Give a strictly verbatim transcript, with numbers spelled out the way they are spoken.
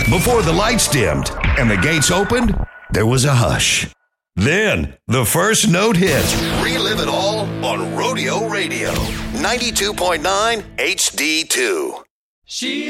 Before the lights dimmed and the gates opened, there was a hush. Then, the first note hit. Relive it all on Rodeo Radio. ninety-two point nine H D two. She's